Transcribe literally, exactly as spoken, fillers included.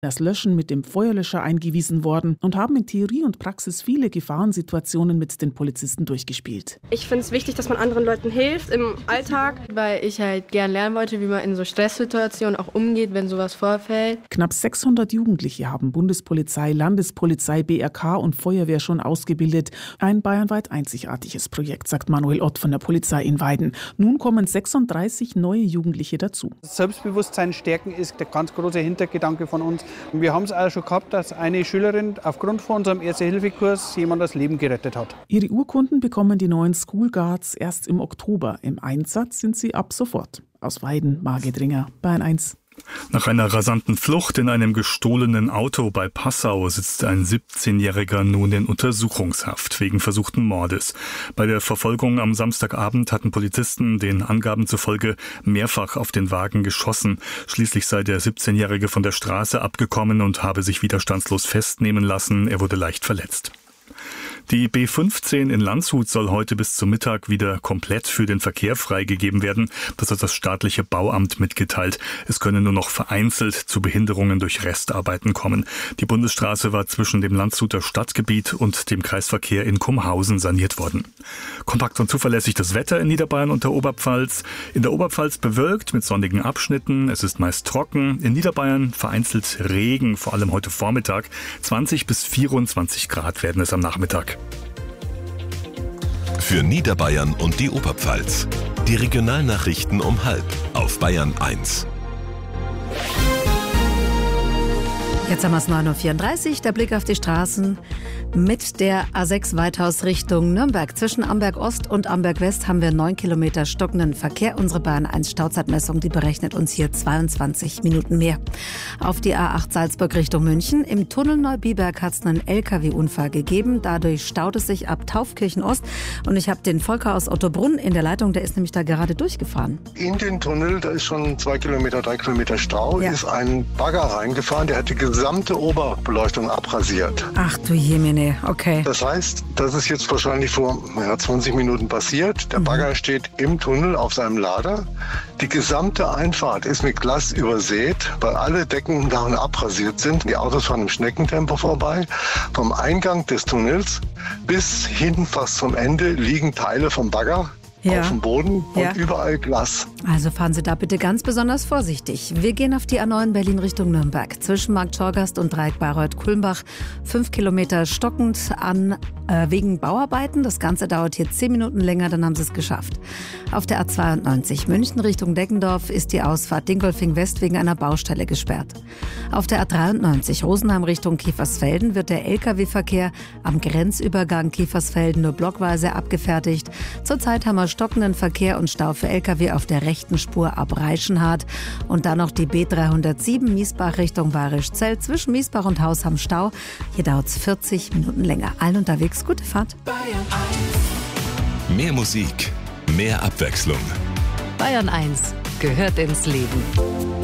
das Löschen mit dem Feuerlöscher eingewiesen worden und haben in Theorie und Praxis viele Gefahrensituationen mit den Polizisten durchgespielt. Ich finde es wichtig, dass man anderen Leuten hilft im Alltag. Weil ich halt gern lernen wollte, wie man in so Stresssituationen auch umgeht, wenn sowas vorfällt. Knapp sechshundert Jugendliche haben Bundespolizei, Landespolizei, B R K und Feuerwehr schon ausgebildet. Ein bayernweit einzigartiges Projekt, sagt Manuel Ott von der Polizei in Weiden. Nun kommen sechsunddreißig neue Jugendliche dazu. Selbstbewusstsein stärken ist der ganz große Hintergedanke von uns. Wir haben es auch schon gehabt, dass eine Schülerin aufgrund von unserem Erste-Hilfe-Kurs jemand das Leben gerettet hat. Ihre Urkunden bekommen die neuen School Guards erst im Oktober. Im Einsatz sind sie ab sofort. Aus Weiden, Margit Ringer, Bayern eins. Nach einer rasanten Flucht in einem gestohlenen Auto bei Passau sitzt ein siebzehnjähriger nun in Untersuchungshaft wegen versuchten Mordes. Bei der Verfolgung am Samstagabend hatten Polizisten den Angaben zufolge mehrfach auf den Wagen geschossen. Schließlich sei der siebzehnjährige von der Straße abgekommen und habe sich widerstandslos festnehmen lassen. Er wurde leicht verletzt. Die B fünfzehn in Landshut soll heute bis zum Mittag wieder komplett für den Verkehr freigegeben werden. Das hat das staatliche Bauamt mitgeteilt. Es könne nur noch vereinzelt zu Behinderungen durch Restarbeiten kommen. Die Bundesstraße war zwischen dem Landshuter Stadtgebiet und dem Kreisverkehr in Kumhausen saniert worden. Kompakt und zuverlässig das Wetter in Niederbayern und der Oberpfalz. In der Oberpfalz bewölkt mit sonnigen Abschnitten. Es ist meist trocken. In Niederbayern vereinzelt Regen, vor allem heute Vormittag. zwanzig bis vierundzwanzig Grad werden es am Nachmittag. Für Niederbayern und die Oberpfalz. Die Regionalnachrichten um halb auf Bayern eins. Jetzt haben wir es neun Uhr vierunddreißig, der Blick auf die Straßen mit der A sechs Weithaus Richtung Nürnberg. Zwischen Amberg Ost und Amberg West haben wir neun Kilometer stockenden Verkehr. Unsere Bayern eins Stauzeitmessung, die berechnet uns hier zweiundzwanzig Minuten mehr. Auf die A acht Salzburg Richtung München. Im Tunnel Neubiberg hat es einen L K W-Unfall gegeben. Dadurch staut es sich ab Taufkirchen Ost. Und ich habe den Volker aus Ottobrunn in der Leitung, der ist nämlich da gerade durchgefahren. In den Tunnel, da ist schon zwei Kilometer, drei Kilometer Stau, ja. Ist ein Bagger reingefahren, der hat die gesamte Oberbeleuchtung abrasiert. Ach du Jemine, okay. Das heißt, das ist jetzt wahrscheinlich vor ja, zwanzig Minuten passiert. Der Mhm. Bagger steht im Tunnel auf seinem Lader. Die gesamte Einfahrt ist mit Glas übersät, weil alle Decken darin abrasiert sind. Die Autos fahren im Schneckentempo vorbei. Vom Eingang des Tunnels bis hin fast zum Ende liegen Teile vom Bagger. Ja. Auf dem Boden und ja. Überall Glas. Also fahren Sie da bitte ganz besonders vorsichtig. Wir gehen auf die A neun Berlin Richtung Nürnberg. Zwischen Markt Schorgast und Dreieck Bayreuth-Kulmbach. Fünf Kilometer stockend an äh, wegen Bauarbeiten. Das Ganze dauert hier zehn Minuten länger, dann haben Sie es geschafft. Auf der A zweiundneunzig München Richtung Deckendorf ist die Ausfahrt Dingolfing West wegen einer Baustelle gesperrt. Auf der A dreiundneunzig Rosenheim Richtung Kiefersfelden wird der L K W-Verkehr am Grenzübergang Kiefersfelden nur blockweise abgefertigt. Zurzeit haben wir stockenden Verkehr und Stau für L K W auf der rechten Spur ab Reichenhard. Und dann noch die B dreihundertsieben Miesbach Richtung Bayerischzell. Zwischen Miesbach und Hausham Stau. Hier dauert es vierzig Minuten länger. Allen unterwegs, gute Fahrt. Mehr Musik, mehr Abwechslung. Bayern eins gehört ins Leben.